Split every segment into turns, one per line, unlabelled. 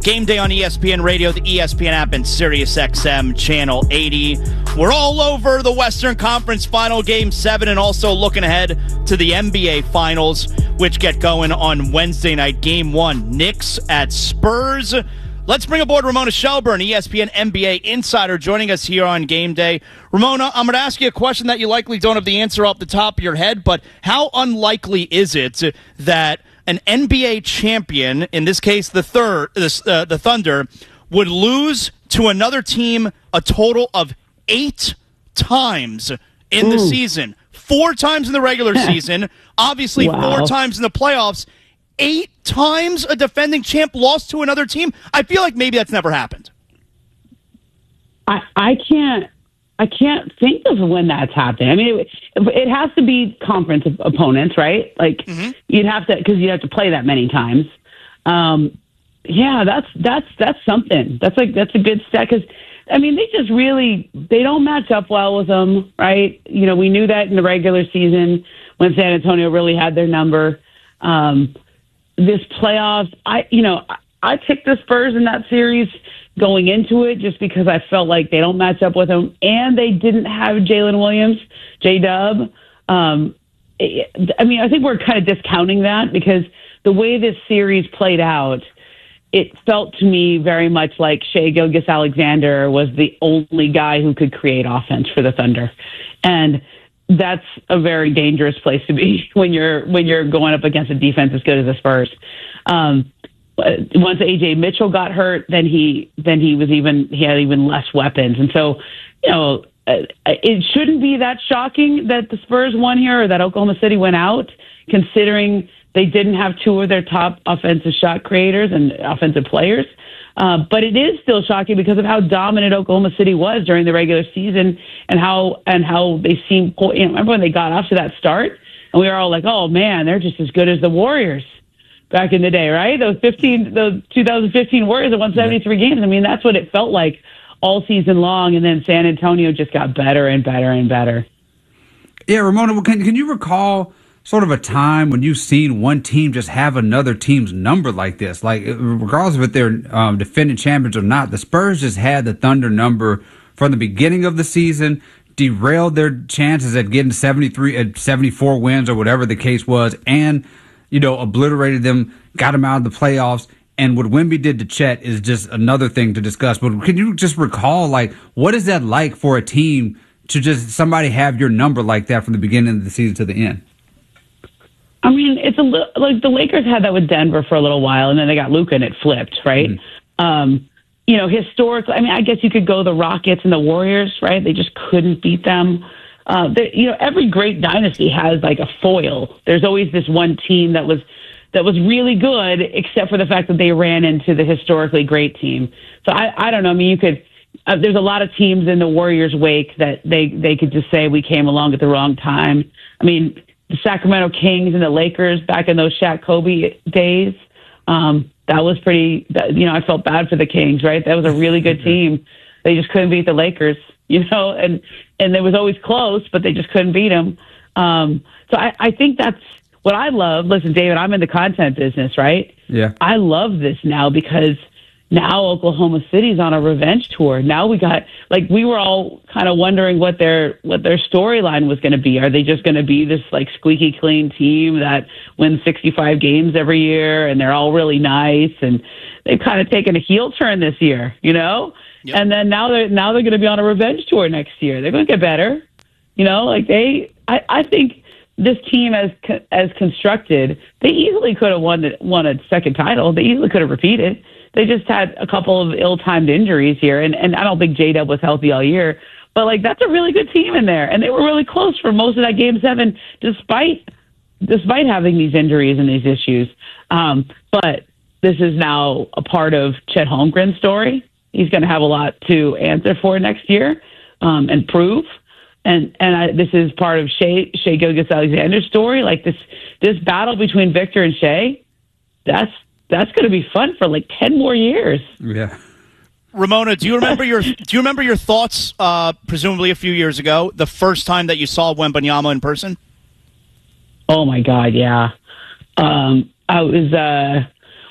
Game Day on ESPN Radio, the ESPN app, and SiriusXM Channel 80. We're all over the Western Conference Final Game 7 and also looking ahead to the NBA Finals, which get going on Wednesday night. Game 1, Knicks at Spurs. Let's bring aboard Ramona Shelburne, ESPN NBA insider, joining us here on Game Day. Ramona, I'm going to ask you a question that you likely don't have the answer off the top of your head, but how unlikely is it that an NBA champion, in this case the Thunder, would lose to another team a total of 8 times in the season? 4 times in the regular season, obviously 4 times in the playoffs. 8 times a defending champ lost to another team? I feel like maybe that's never happened.
I can't think of when that's happened. I mean, it has to be conference opponents, right? Like you'd have to, because you have to play that many times. Yeah, that's something. That's a good stat, because I mean, they don't match up well with them, right? You know, we knew that in the regular season when San Antonio really had their number. This playoffs, I picked the Spurs in that series going into it just because I felt like they don't match up with them, and they didn't have Jalen Williams, J-Dub. I mean, I think we're kind of discounting that because the way this series played out, it felt to me very much like Shai Gilgeous-Alexander was the only guy who could create offense for the Thunder. And that's a very dangerous place to be when you're going up against a defense as good as the Spurs. Once AJ Mitchell got hurt, then he had even less weapons, and so it shouldn't be that shocking that the Spurs won here or that Oklahoma City went out, considering they didn't have 2 of their top offensive shot creators and offensive players. But it is still shocking because of how dominant Oklahoma City was during the regular season and how they seemed. Remember when they got off to that start, and we were all like, "Oh man, they're just as good as the Warriors back in the day, right?" Those 2015 Warriors that won 73 games. I mean, that's what it felt like all season long. And then San Antonio just got better and better and better.
Yeah, Ramona, can you recall sort of a time when you've seen one team just have another team's number like this? Like, regardless of if they're defending champions or not, the Spurs just had the Thunder number from the beginning of the season, derailed their chances at getting 74 wins or whatever the case was, and, obliterated them, got them out of the playoffs. And what Wemby did to Chet is just another thing to discuss. But can you just recall, like, what is that like for a team to just somebody have your number like that from the beginning of the season to the end?
I mean, it's a little like the Lakers had that with Denver for a little while, and then they got Luka, and it flipped, right? Historically, I mean, I guess you could go the Rockets and the Warriors, right? They just couldn't beat them. Every great dynasty has like a foil. There's always this one team that was really good, except for the fact that they ran into the historically great team. So I don't know. I mean, you could. There's a lot of teams in the Warriors' wake that they could just say we came along at the wrong time. I mean, the Sacramento Kings and the Lakers back in those Shaq Kobe days. That was pretty. I felt bad for the Kings, right? That was a really good team. They just couldn't beat the Lakers, and it was always close, but they just couldn't beat them. So I think that's what I love. Listen, David, I'm in the content business, right?
Yeah.
I love this now because now Oklahoma City's on a revenge tour. Now we were all kind of wondering what their storyline was going to be. Are they just going to be this like squeaky clean team that wins 65 games every year and they're all really nice, and they've kind of taken a heel turn this year, Yep. And then now they're going to be on a revenge tour next year. They're going to get better. I think this team as constructed, they easily could have won a second title. They easily could have repeated. They just had a couple of ill-timed injuries here, and I don't think J-Dub was healthy all year. But, that's a really good team in there, and they were really close for most of that Game 7, despite having these injuries and these issues. But this is now a part of Chet Holmgren's story. He's going to have a lot to answer for next year and prove. And this is part of Shai Gilgeous-Alexander's story. Like this battle between Victor and Shai, that's going to be fun for 10 more years.
Yeah.
Ramona, do you remember your thoughts? Presumably a few years ago, the first time that you saw Wembanyama in person.
Oh my God, yeah. I was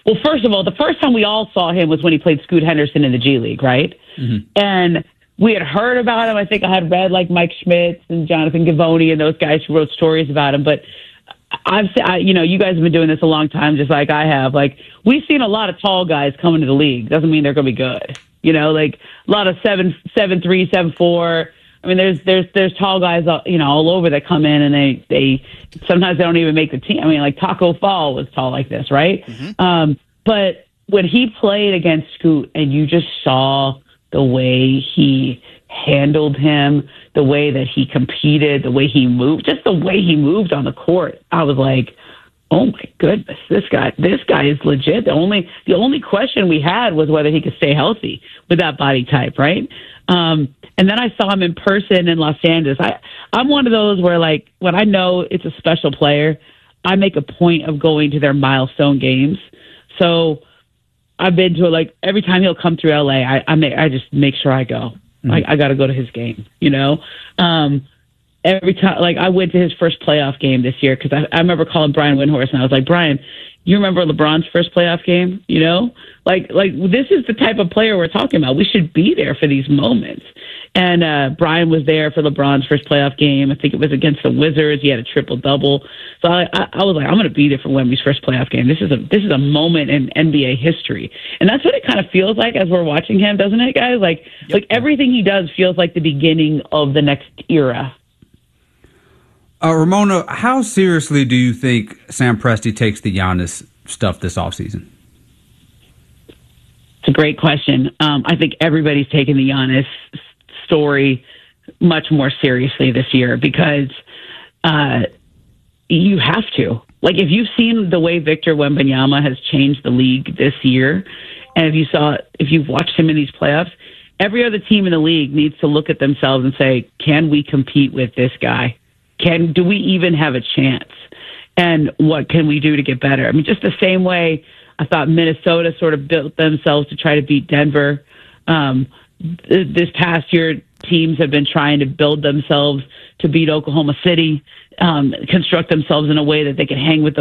Well, first of all, the first time we all saw him was when he played Scoot Henderson in the G League, right? Mm-hmm. And we had heard about him. I think I had read like Mike Schmitz and Jonathan Givony and those guys who wrote stories about him. But you guys have been doing this a long time, just like I have. Like, we've seen a lot of tall guys come into the league. Doesn't mean they're going to be good. Like a lot of 7'3", 7'4". I mean, there's tall guys, all over that come in and they sometimes they don't even make the team. I mean, like Taco Fall was tall like this, right? Mm-hmm. But when he played against Scoot and you just saw the way he handled him, the way that he competed, the way he moved, just the way he moved on the court, I was like, oh my goodness, this guy is legit. The only question we had was whether he could stay healthy with that body type, right? And then I saw him in person in Los Angeles. I'm one of those where, like, when I know it's a special player, I make a point of going to their milestone games. So I've been to, like, every time he'll come through LA, I just make sure I go. Mm-hmm. I got to go to his game, every time, like, I went to his first playoff game this year because I remember calling Brian Windhorst and I was like, Brian, you remember LeBron's first playoff game? Like this is the type of player we're talking about. We should be there for these moments. And Brian was there for LeBron's first playoff game. I think it was against the Wizards. He had a triple-double. So I was like, I'm going to be there for Wemby's first playoff game. This is a moment in NBA history. And that's what it kind of feels like as we're watching him, doesn't it, guys? Like everything he does feels like the beginning of the next era.
Ramona, how seriously do you think Sam Presti takes the Giannis stuff this offseason?
It's a great question. I think everybody's taking the Giannis story much more seriously this year because you have to. Like, if you've seen the way Victor Wembanyama has changed the league this year, and if you've watched him in these playoffs, every other team in the league needs to look at themselves and say, can we compete with this guy? Do we even have a chance? And what can we do to get better? I mean, just the same way I thought Minnesota sort of built themselves to try to beat Denver. This past year, teams have been trying to build themselves to beat Oklahoma City, construct themselves in a way that they can hang with